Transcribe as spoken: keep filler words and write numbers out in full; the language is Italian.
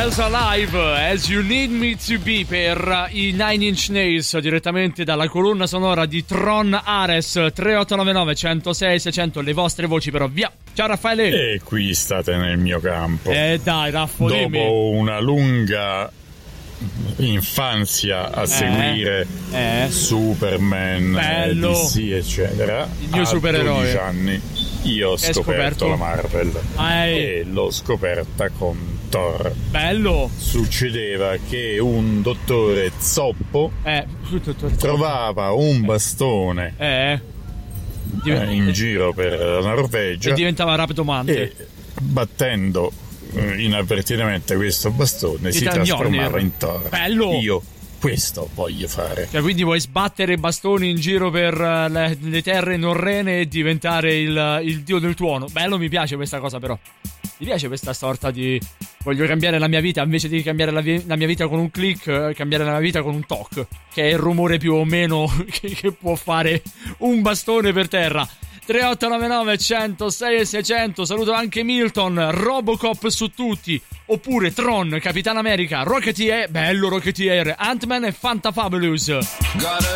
Else Alive, As You Need Me To Be per i Nine Inch Nails, direttamente dalla colonna sonora di Tron Ares. Tre otto nove nove uno zero sei sei zero zero, le vostre voci però, via. Ciao Raffaele. E qui state nel mio campo. Eh dai Raffo, dopo dimmi. una lunga infanzia a eh, eh. eh. Superman, bello. D C eccetera, il mio a supereroe. dodici anni io ho scoperto, scoperto la Marvel Ehi. e l'ho scoperta con Thor. Bello. Succedeva che un dottore zoppo eh. trovava un bastone eh. Div- in giro per la Norvegia e diventava Raptomante e battendo inavvertitamente questo bastone si trasformava Mjolnir. in Thor. Bello. Io questo voglio fare. Cioè, quindi vuoi sbattere bastoni in giro per le, le terre norrene e diventare il, il dio del tuono. Bello, mi piace questa cosa però. Mi piace questa sorta di voglio cambiare la mia vita, invece di cambiare la, vi- la mia vita con un click, cambiare la mia vita con un toc, che è il rumore più o meno che, che può fare un bastone per terra. Tre otto nove nove uno zero sei sei zero zero. Saluto anche Milton. Robocop su tutti. Oppure Tron, Capitan America, Rocketeer, bello Rocketeer, Ant-Man e Fantafabulous.